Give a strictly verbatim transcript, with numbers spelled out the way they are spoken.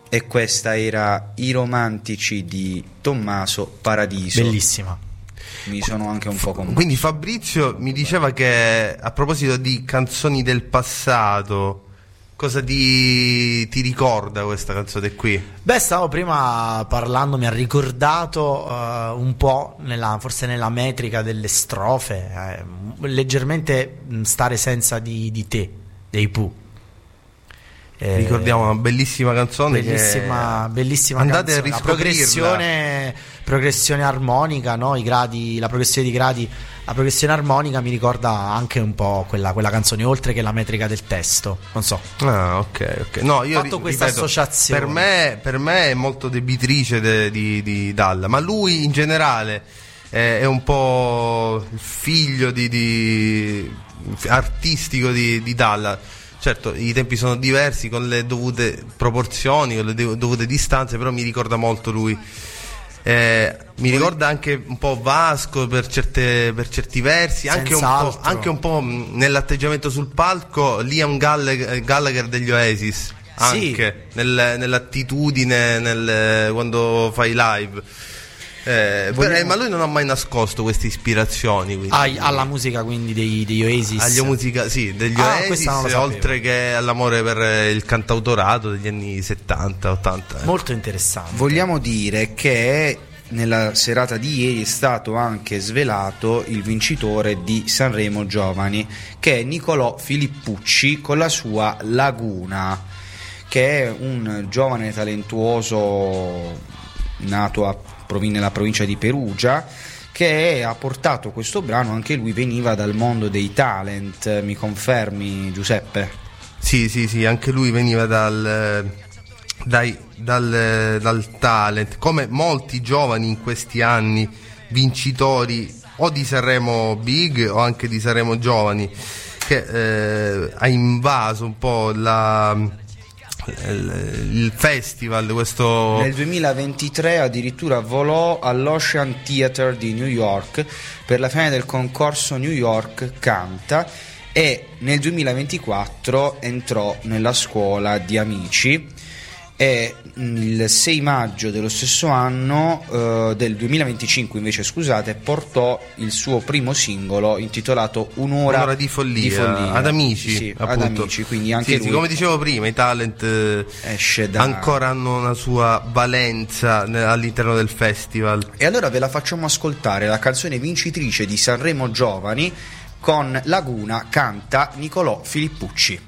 e questa era I romantici di Tommaso Paradiso. Bellissima. Mi sono anche un po' commosso. Quindi Fabrizio mi diceva che, a proposito di canzoni del passato, cosa ti, ti ricorda questa canzone qui? Beh, stavo prima parlando, mi ha ricordato uh, un po', nella, forse nella metrica delle strofe, eh, leggermente Stare senza di, di te, dei Pooh. Eh, Ricordiamo una bellissima canzone, bellissima, che bellissima andate canzone. a La progressione, progressione armonica, no? I gradi, la progressione di gradi, la progressione armonica mi ricorda anche un po' quella, quella canzone, oltre che la metrica del testo. Non so. Ah, ok, ok. No, io fatto ri- questa ripeto, associazione. Per me, per me è molto debitrice de, di, di Dalla, ma lui in generale è, è un po' il figlio di, di artistico di, di Dalla. Certo, i tempi sono diversi, con le dovute proporzioni, con le dovute distanze, però mi ricorda molto lui. Eh, mi ricorda anche un po' Vasco per, certe, per certi versi, anche un, po', anche un po' nell'atteggiamento sul palco, Liam Gallagher, Gallagher degli Oasis, anche sì. nel, nell'attitudine, nel, quando fai live. Eh, Vogliamo... ma lui non ha mai nascosto queste ispirazioni, quindi. Ah, alla musica quindi dei, degli Oasis. Alla musica, sì, degli ah, Oasis, oltre che all'amore per il cantautorato degli anni settanta ottanta. Molto interessante. Vogliamo dire che nella serata di ieri è stato anche svelato il vincitore di Sanremo Giovani, che è Nicolò Filippucci con la sua Laguna, che è un giovane talentuoso nato a proviene dalla provincia di Perugia, che ha portato questo brano. Anche lui veniva dal mondo dei talent, mi confermi, Giuseppe? Sì, sì, sì, anche lui veniva dal, dai, dal, dal talent, come molti giovani in questi anni, vincitori o di Sanremo Big o anche di Sanremo Giovani, che eh, ha invaso un po' la... il festival. Questo nel duemilaventitré addirittura volò all'Ocean Theatre di New York per la finale del concorso New York Canta, e nel duemilaventiquattro entrò nella scuola di Amici, e il sei maggio dello stesso anno, eh, del duemilaventicinque invece scusate, portò il suo primo singolo intitolato Un'ora, Un'ora di follia, di follia ad Amici, sì, appunto. ad Amici, quindi anche sì, lui, sì, come dicevo prima, i talent esce da... ancora hanno una sua valenza all'interno del festival. E allora ve la facciamo ascoltare, la canzone vincitrice di Sanremo Giovani con Laguna, canta Nicolò Filippucci.